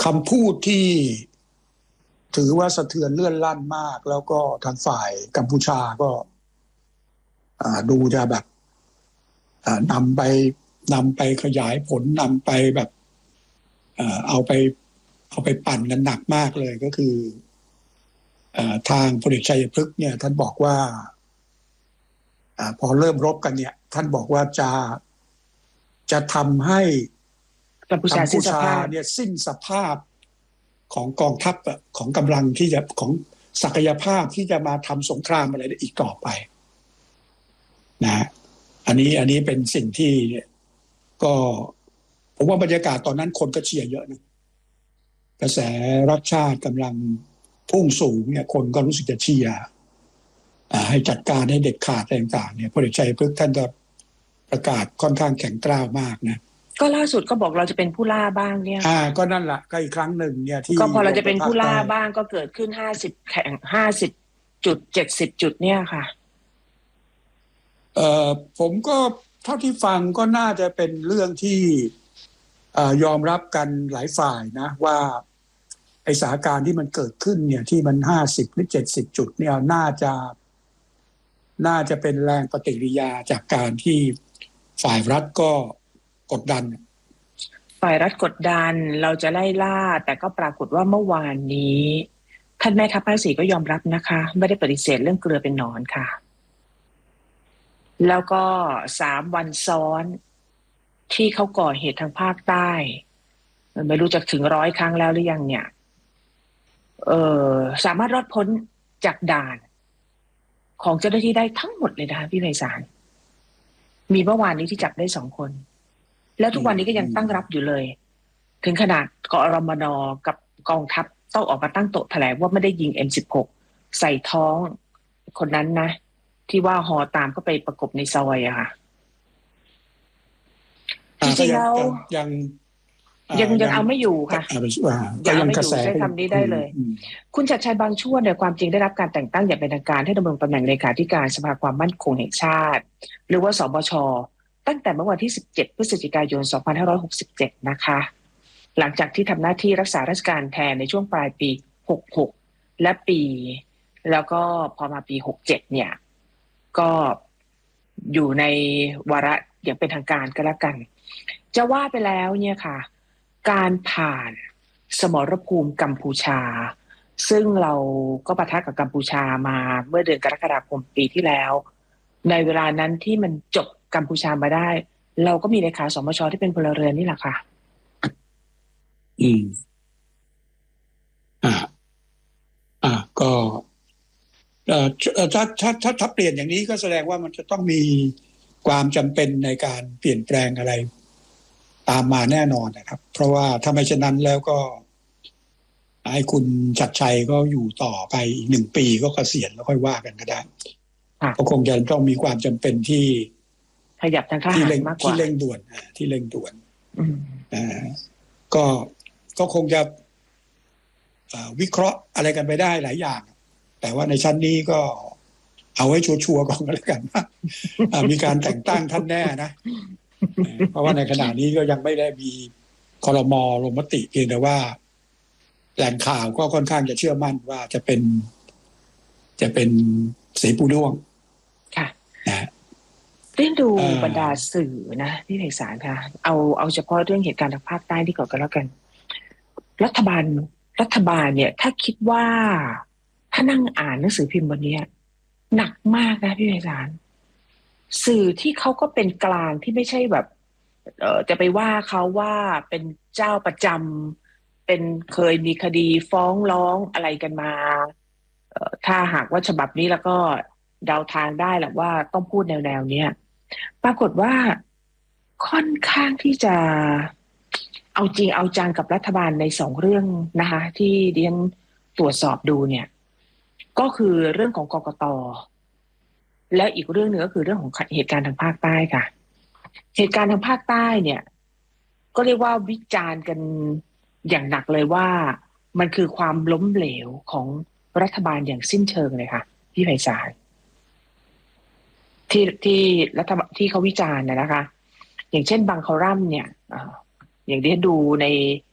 คำพูดที่ถือว่าสะเทือนเลื่อนลั่นมากแล้วก็ทางฝ่ายกัมพูชาก็ดูจะแบบนำไปขยายผลนำไปแบบเอาไปปั่นกันหนักมากเลยก็คือทางพลเอกชัยพฤกษ์เนี่ยท่านบอกว่าพอเริ่มรบกันเนี่ยท่านบอกว่าจะทำให้กัมพูชาเนี่ยสิ้นสภาพของกองทัพของกำลังที่จะของศักยภาพที่จะมาทำสงครามอะไรอีกต่อไปนะอันนี้เป็นสิ่งที่ก็ผมว่าบรรยากาศตอนนั้นคนก็เชียร์เยอะนะกระแสรักชาติกำลังพุ่งสูงเนี่ยคนก็รู้สึกจะเชียร์ให้จัดการให้เด็ดขาดต่างๆเนี่ยพลเอกชัยพฤกษ์ท่านก็ประกาศค่อนข้างแข็งกร้าวมากนะก็ล่าสุดก็บอกเราจะเป็นผู้ล่าบ้างเนี่ยก็นั่นแหละก็อีกครั้งหนึ่งเนี่ยที่ก็พอเราจะเป็นผู้ล่าบ้างก็เกิดขึ้น50 จุด70 จุดเนี่ยค่ะผมก็เท่าที่ฟังก็น่าจะเป็นเรื่องที่ยอมรับกันหลายฝ่ายนะว่าไอสถานการณ์ที่มันเกิดขึ้นเนี่ยที่มัน50หรือ70 จุดเนี่ยน่าจะเป็นแรงปฏิกิริยาจากการที่ฝ่ายรัฐก็กดดันฝ่ายรัฐกดดันเราจะไล่ล่าแต่ก็ปรากฏว่าเมื่อวานนี้ท่านแม่ทัพภาค 4ก็ยอมรับนะคะไม่ได้ปฏิเสธเรื่องเกลือเป็นหนอนค่ะแล้วก็3 วันซ้อนที่เขาก่อเหตุทางภาคใต้ไม่รู้จะถึง100 ครั้งแล้วหรือยังเนี่ยสามารถรอดพ้นจากด่านของเจ้าหน้าที่ได้ทั้งหมดเลยนะคะพี่ไพศาลมีเมื่อวานนี้ที่จับได้2 คนแล้วทุกวันนี้ก็ยังตั้งรับอยู่เลยถึงขนาดกอรมนกับกองทัพต้องออกมาตั้งโต๊ะแถลงว่าไม่ได้ยิง M16 ใส่ท้องคนนั้นนะที่ว่าฮอตามก็ไปประกบในซอยอะค่ะจริงๆแล้วยังเอาไม่อยู่ค่ะยังเอาไม่อยู่ใช้คำนี้ได้เลยคุณชัดชัยบางช่วงเนี่ยความจริงได้รับการแต่งตั้งอย่างเป็นทางการให้ดำรงตำแหน่งเลขาธิการสภาความมั่นคงแห่งชาติหรือว่าสบชตั้งแต่เมื่อวันที่17 พฤศจิกายน 2567นะคะหลังจากที่ทำหน้าที่รักษาราชการแทนในช่วงปลายปี66แล้วก็พอมาปี67เนี่ยก็อยู่ในวาระอย่างเป็นทางการก็แล้วกันจะว่าไปแล้วเนี่ยค่ะการผ่านสมรภูมิกัมพูชาซึ่งเราก็ปะทะกับกัมพูชามาเมื่อเดือนกรกฎาคมปีที่แล้วในเวลานั้นที่มันจบกัมพูชามาได้เราก็มีเลขาสมชที่เป็นพลเรือนนี่แหละค่ะก็ถ้าเปลี่ยนอย่างนี้ก็แสดงว่ามันจะต้องมีความจำเป็นในการเปลี่ยนแปลงอะไรตามมาแน่นอนนะครับเพราะว่าถ้าไม่เช่นนั้นแล้วก็ให้คุณชัดชัยก็อยู่ต่อไปอีก1 ปีก็เกษียณแล้วค่อยว่ากันก็ได้ก็คงจะต้องมีความจำเป็นที่ขยับทางทหารมากกว่าที่เร่งด่วนก็คงจะวิเคราะห์อะไรกันไปได้หลายอย่างแต่ว่าในชั้นนี้ก็เอาไว้ชัวร์ๆก่อนก็แล้วกันมีการแต่งตั้งท่านแน่นะเพราะว่าในขณะนี้ก็ยังไม่ได้มีครม.ลงมติเพียงแต่ว่าแหล่งข่าวก็ค่อนข้างจะเชื่อมั่นว่าจะเป็นสีปูด้วงค่ะเรื่องดูบรรดาสื่อนะพี่ไพศาลค่ะเอาเฉพาะเรื่องเหตุการณ์ทางภาคใต้ที่ก่อนกันแล้วกันรัฐบาลเนี่ยถ้าคิดว่าถ้านั่งอ่านหนังสือพิมพ์วันนี้หนักมากนะพี่ไพศาลสื่อที่เขาก็เป็นกลางที่ไม่ใช่แบบจะไปว่าเขาว่าเป็นเจ้าประจำเป็นเคยมีคดีฟ้องร้องอะไรกันมาถ้าหากว่าฉบับนี้แล้วก็เดาทางได้แหละว่าต้องพูดแนวเนี้ยปรากฏว่าค่อนข้างที่จะเอาจริงเอาจังกับรัฐบาลใน2 เรื่องนะคะที่ดิฉันตรวจสอบดูเนี่ยก็คือเรื่องของกกต.และอีกเรื่องหนึ่งก็คือเรื่องของเหตุการณ์ทางภาคใต้ค่ะเหตุการณ์ทางภาคใต้เนี่ยก็เรียกว่าวิจารณ์กันอย่างหนักเลยว่ามันคือความล้มเหลวของรัฐบาลอย่างสิ้นเชิงเลยค่ะพี่ไพศาลที่รัฐบาลที่เขาวิจารณ์นะคะอย่างเช่นบางคอลัมน์เนี่ยอย่างที่ดูใน